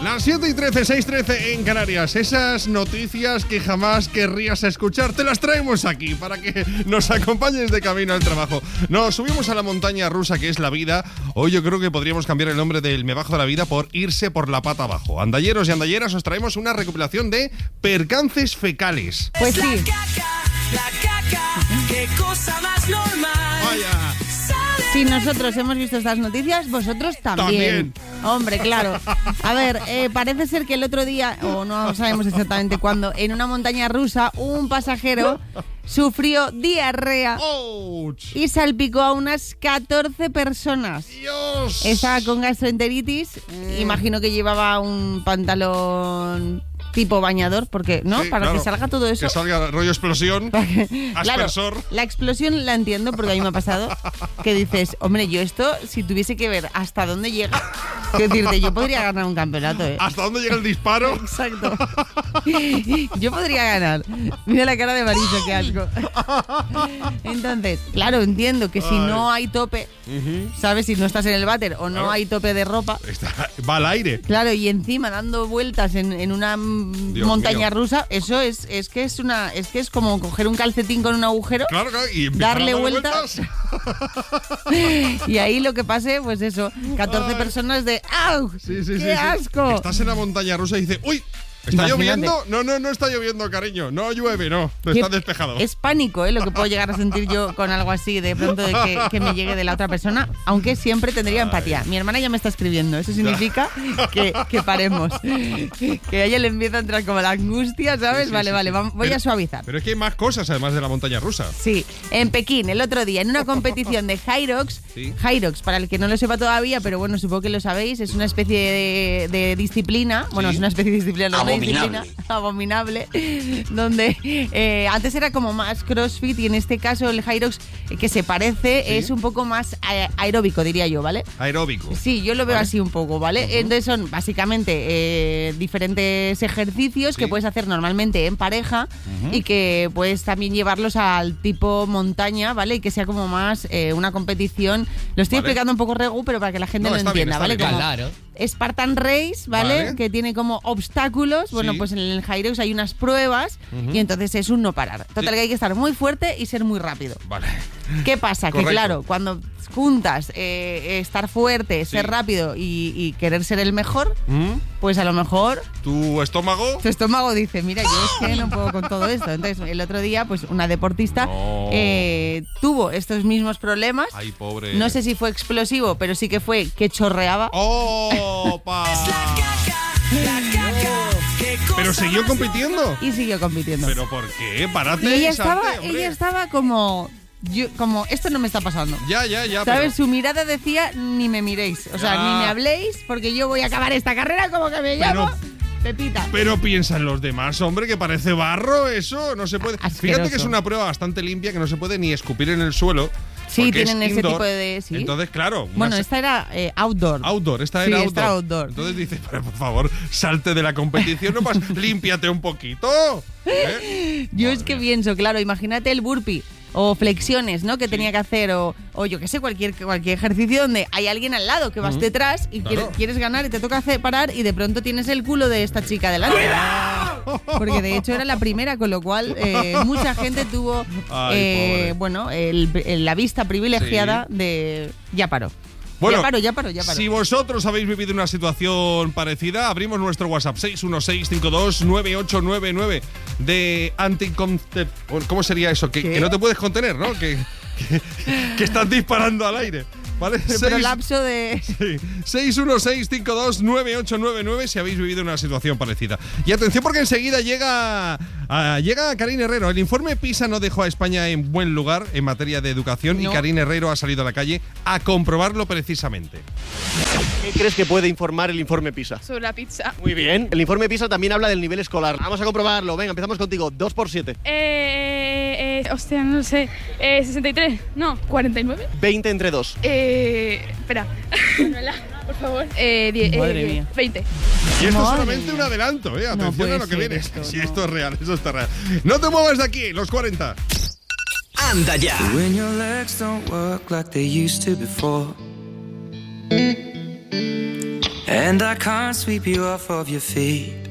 Las 7:13, 6:13 en Canarias. Esas noticias que jamás querrías escuchar, te las traemos aquí para que nos acompañes de camino al trabajo. Nos subimos a la montaña rusa que es la vida. Hoy yo creo que podríamos cambiar el nombre del Me Bajo de la Vida por irse por la pata abajo. Andalleros y andalleras, os traemos una recopilación de percances fecales. Pues sí. La caca, qué cosa más normal. Vaya. Si nosotros hemos visto estas noticias, vosotros también. Hombre, claro. A ver, parece ser que el otro día, o no sabemos exactamente cuándo, en una montaña rusa, un pasajero sufrió diarrea y salpicó a unas 14 personas. ¡Dios! Estaba con gastroenteritis. Imagino que llevaba un pantalón tipo bañador, porque, ¿no? Sí, para claro, que salga todo eso. Que salga rollo explosión, aspersor. Claro, la explosión la entiendo porque a mí me ha pasado que dices, hombre, yo esto, si tuviese que ver hasta dónde llega, quiero decirte, yo podría ganar un campeonato, ¿eh? ¿Hasta dónde llega el disparo? Exacto. Yo podría ganar. Mira la cara de Marisa, qué asco. Entonces, claro, entiendo que si no hay tope, ¿sabes? Si no estás en el váter o no hay tope de ropa, Va al aire. claro, y encima dando vueltas en una montaña rusa, eso es que es como coger un calcetín con un agujero, Claro, y empezar darle a dar vueltas. Y ahí lo que pase, pues eso, 14 personas de ¡au! Sí, ¡Qué asco! Estás en la montaña rusa y dices, ¡uy! ¿Está Imagínate. lloviendo? No está lloviendo, cariño. No llueve, no. Está despejado. Es pánico, lo que puedo llegar a sentir yo con algo así, de pronto de que me llegue de la otra persona, aunque siempre tendría empatía. Mi hermana ya me está escribiendo, eso significa que paremos. Que a ella le empieza a entrar como la angustia, ¿sabes? Sí, vale, voy a suavizar. Pero es que hay más cosas además de la montaña rusa. Sí, en Pekín, el otro día, en una competición de Hyrox. Sí. Hyrox, para el que no lo sepa todavía, pero bueno, supongo que lo sabéis, es una especie de disciplina. Bueno, es una especie de disciplina, no una disciplina abominable, donde antes era como más CrossFit y en este caso el Hyrox, que se parece, es un poco más aeróbico, diría yo, ¿vale? Aeróbico. Sí, yo lo veo así un poco, ¿vale? Entonces son básicamente diferentes ejercicios que puedes hacer normalmente en pareja y que puedes también llevarlos al tipo montaña, ¿vale? Y que sea como más una competición. Lo estoy explicando un poco regu, pero para que la gente lo entienda, ¿vale? Bien. Como Claro. Spartan Race, ¿vale? Que tiene como obstáculos. Bueno, Sí. pues en el Hyrox hay unas pruebas y entonces es un no parar. Total, que hay que estar muy fuerte y ser muy rápido. Vale. ¿Qué pasa? Correcto. Que claro, cuando juntas estar fuerte, ser rápido y querer ser el mejor, pues a lo mejor ¿Tu estómago? tu estómago dice, mira, yo es que no puedo con todo esto. Entonces, el otro día, pues una deportista tuvo estos mismos problemas. Ay, pobre. No sé si fue explosivo, pero sí que fue que chorreaba. ¡Oh, pa! La caca, qué cosa ¿Pero siguió más compitiendo? Y siguió compitiendo. ¿Pero por qué? Párate Y ella salte, hombre. estaba como esto no me está pasando. Ya, ¿Sabes? pero- Su mirada decía, ni me miréis. O sea, Ya. ni me habléis, porque yo voy a acabar esta carrera como que me llamo Pepita. Pero piensa en los demás, hombre, que parece barro eso, no se puede. Asqueroso. Fíjate que es una prueba bastante limpia, que no se puede ni escupir en el suelo. Sí, porque tienen es ese indoor. tipo de... Sí. Entonces, claro. Bueno, esta era outdoor. Outdoor, esta Sí, era esta era outdoor. Entonces dice, pero por favor, salte de la competición, no más, límpiate un poquito. ¿Eh? Yo es que pienso, claro, imagínate el burpee o flexiones, ¿no? Que tenía que hacer, o yo qué sé, cualquier ejercicio donde hay alguien al lado que vas detrás y Claro. quieres ganar y te toca parar y de pronto tienes el culo de esta chica delante. Porque de hecho era la primera, con lo cual mucha gente tuvo Ay, pobre. bueno, la vista privilegiada de ya paró. Bueno, Ya paro. Si vosotros habéis vivido una situación parecida, abrimos nuestro WhatsApp 616529899 de anticoncept. ¿Cómo sería eso? Que no te puedes contener, ¿no? Que estás disparando al aire. ¿Vale? Pero lapso de... Sí. 616529899 si habéis vivido una situación parecida. Y atención porque enseguida llega Karine Herrero. El informe PISA no dejó a España en buen lugar en materia de educación y Karine Herrero ha salido a la calle a comprobarlo precisamente. ¿Qué crees que puede informar el informe PISA? Sobre la pizza. Muy bien. El informe PISA también habla del nivel escolar. Vamos a comprobarlo. Venga, empezamos contigo. 2 por 7. Hostia, no sé. 63. No, 49. 20 entre 2. Espera. Manuela, por favor. Madre mía. 20. Y esto es Madre solamente mía. un adelanto, Atención puede a lo que ser viene. esto, Si no. esto es real, eso está real. No te muevas de aquí, los 40. Anda ya. When your legs don't work like they used to before. And I can't sweep you off of your feet.